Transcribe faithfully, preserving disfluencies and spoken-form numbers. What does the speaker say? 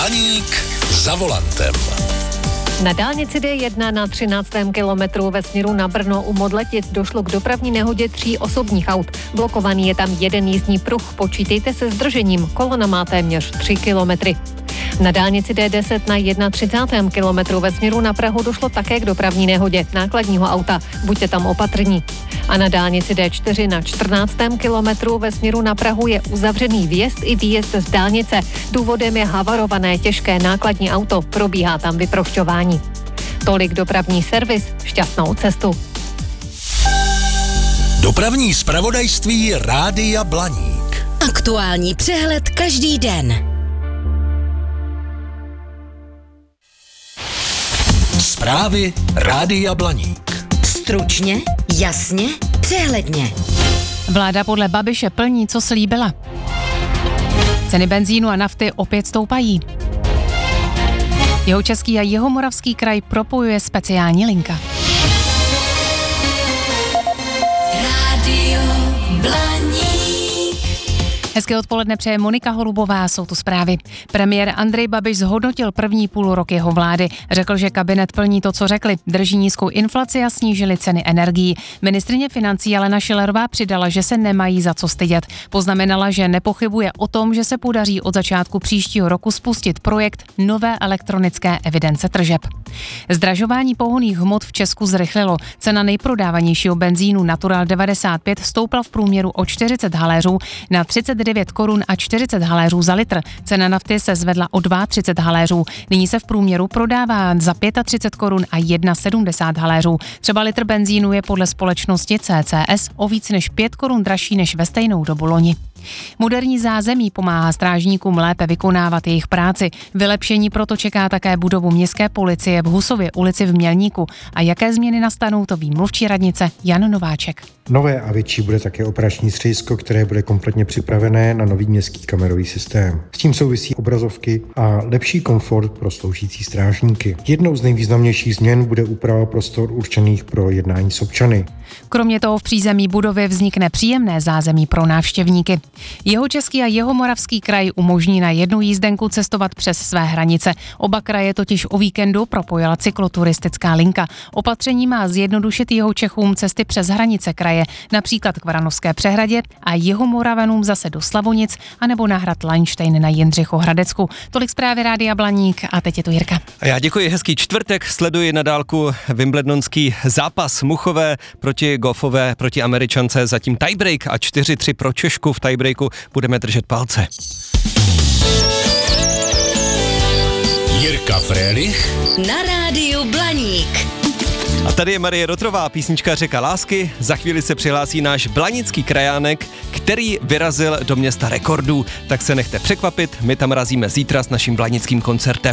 Blaník za volantem. Na dálnici D jedna na třináctém kilometru ve směru na Brno u Modletic došlo k dopravní nehodě tří osobních aut. Blokovaný je tam jeden jízdní pruh, počítejte se zdržením, kolona má téměř tři kilometry. Na dálnici D deset na třicátém prvním kilometru ve směru na Prahu došlo také k dopravní nehodě nákladního auta, buďte tam opatrní. A na dálnici D čtyři na čtrnáctém kilometru ve směru na Prahu je uzavřený vjezd i výjezd z dálnice. Důvodem je havarované těžké nákladní auto, probíhá tam vyprošťování. Tolik dopravní servis, šťastnou cestu. Dopravní zpravodajství Rádia Blaník. Aktuální přehled každý den. Zprávy Rádia Blaník. Stručně, jasně, přehledně. Vláda podle Babiše plní, co slíbila. Ceny benzínu a nafty opět stoupají. Jihočeský a Jihomoravský kraj propojuje speciální linka. Rádio Blaník. Hezké odpoledne přeje Monika Holubová, jsou tu zprávy. Premiér Andrej Babiš zhodnotil první půl rok jeho vlády. Řekl, že kabinet plní to, co řekli. Drží nízkou inflaci a snížili ceny energií. Ministryně financí Alena Schillerová přidala, že se nemají za co stydět. Poznamenala, že nepochybuje o tom, že se podaří od začátku příštího roku spustit projekt nové elektronické evidence tržeb. Zdražování pohonných hmot v Česku zrychlilo. Cena nejprodávanějšího benzínu Natural devadesát pět stoupla v průměru o čtyřicet haléřů na třicet devět korun a čtyřicet haléřů za litr. Cena nafty se zvedla o třicet dva haléřů. Nyní se v průměru prodává za třicet pět korun a sedmdesát jedna haléřů. Třeba litr benzínu je podle společnosti C C S o víc než pět korun dražší než ve stejnou dobu loni. Moderní zázemí pomáhá strážníkům lépe vykonávat jejich práci. Vylepšení proto čeká také budovu městské policie v Husově ulici v Mělníku. A jaké změny nastanou, to ví mluvčí radnice Jan Nováček. Nové a větší bude také operační středisko, které bude kompletně připravené na nový městský kamerový systém. S tím souvisí obrazovky a lepší komfort pro sloužící strážníky. Jednou z nejvýznamnějších změn bude úprava prostor určených pro jednání s občany. Kromě toho v přízemí budovy vznikne příjemné zázemí pro návštěvníky. Jihočeský a Jihomoravský kraj umožní na jednu jízdenku cestovat přes své hranice. Oba kraje totiž o víkendu propojila cykloturistická linka. Opatření má zjednodušit Jihočechům cesty přes hranice kraje, například k Vranovské přehradě a Jihomoravanům zase do Slavonic anebo na hrad Laňštejn na Jindřichohradecku. Tolik zprávy Rádia Blaník a teď je tu Jirka. A já děkuji, hezký čtvrtek, sleduji na dálku wimbledonský zápas Muchové proti Goffové, proti Američance, zatím tiebreak a čtyři tři pro Češku. V tiebreaku budeme držet palce. Jirka Frélich Na Rádiu Blaník. A tady je Marie Rotrová, písnička Řeka lásky. Za chvíli se přihlásí náš blanický krajánek, který vyrazil do města rekordů. Tak se nechte překvapit, my tam razíme zítra s naším blanickým koncertem.